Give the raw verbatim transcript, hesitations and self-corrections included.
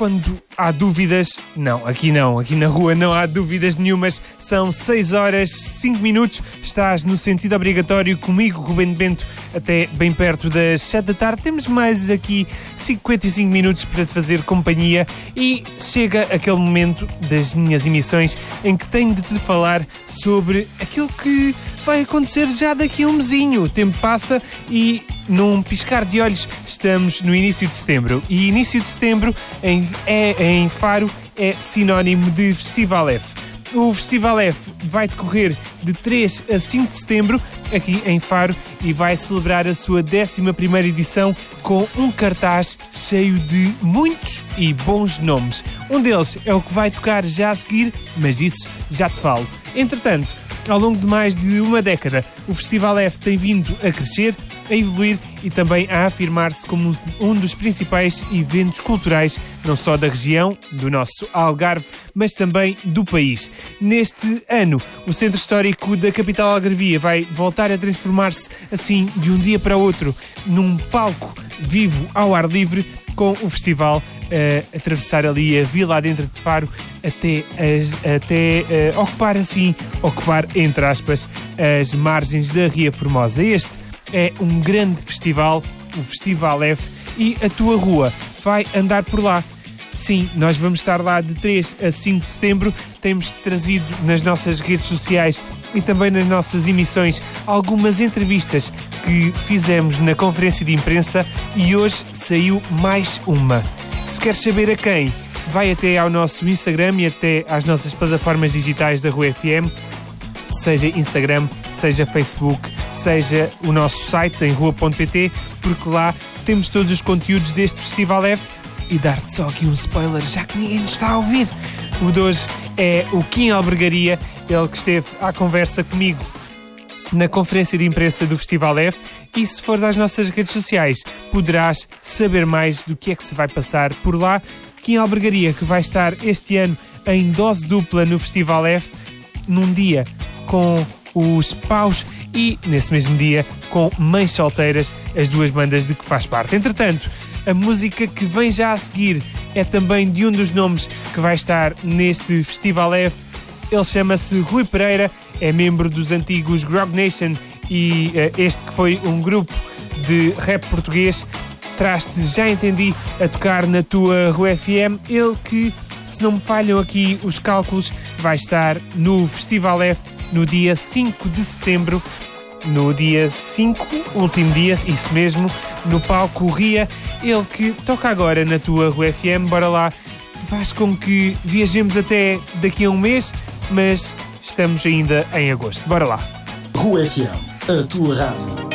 quando há dúvidas... Não, aqui não, aqui na rua não há dúvidas nenhumas. São seis horas, cinco minutos. Estás no sentido obrigatório comigo, Ruben Bento, até bem perto das sete da tarde. Temos mais aqui cinquenta e cinco minutos para te fazer companhia e chega aquele momento das minhas emissões em que tenho de te falar sobre aquilo que vai acontecer já daqui a um mesinho. O tempo passa e num piscar de olhos estamos no início de setembro. E início de setembro em, é, em Faro é sinónimo de Festival F. O Festival F vai decorrer de três a cinco de setembro aqui em Faro e vai celebrar a sua décima primeira edição com um cartaz cheio de muitos e bons nomes. Um deles é o que vai tocar já a seguir, mas disso já te falo. Entretanto, ao longo de mais de uma década, o Festival F tem vindo a crescer, a evoluir e também a afirmar-se como um dos principais eventos culturais, não só da região, do nosso Algarve, mas também do país. Neste ano, o Centro Histórico da capital algarvia vai voltar a transformar-se, assim, de um dia para o outro, num palco vivo ao ar livre, com o festival a atravessar ali a vila dentro de Faro até, as, até uh, ocupar assim, ocupar entre aspas, as margens da Ria Formosa. Este é um grande festival, o Festival F, e a tua rua vai andar por lá. Sim, nós vamos estar lá de três a cinco de setembro. Temos trazido nas nossas redes sociais e também nas nossas emissões algumas entrevistas que fizemos na conferência de imprensa e hoje saiu mais uma. Se queres saber a quem, vai até ao nosso Instagram e até às nossas plataformas digitais da Rua F M, seja Instagram, seja Facebook, seja o nosso site em rua ponto pt, porque lá temos todos os conteúdos deste Festival F. E dar-te só aqui um spoiler, já que ninguém nos está a ouvir. O de hoje é o Kim Albergaria, ele que esteve à conversa comigo na conferência de imprensa do Festival F. E se fores às nossas redes sociais, poderás saber mais do que é que se vai passar por lá. Kim Albergaria, que vai estar este ano em dose dupla no Festival F, num dia com os Paus e, nesse mesmo dia, com Mães Solteiras, as duas bandas de que faz parte. Entretanto, a música que vem já a seguir é também de um dos nomes que vai estar neste Festival F. Ele chama-se Rui Pereira, é membro dos antigos Grog Nation e uh, este que foi um grupo de rap português, traz-te Já Entendi a tocar na tua Rua F M. Ele que, se não me falham aqui os cálculos, vai estar no Festival F no dia cinco de setembro. No dia cinco, último dia, isso mesmo, no palco Ria. Ele que toca agora na tua Rua F M. Bora lá, faz com que viajemos até daqui a um mês, mas estamos ainda em agosto. Bora lá. Rua F M, a tua rádio.